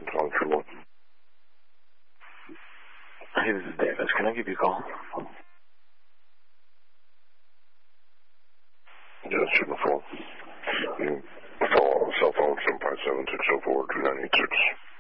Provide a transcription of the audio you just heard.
calling for what? Hey, this is Davis. Can I give you a call? Yeah, shoot my phone. You call on cell phone 757-604-2986.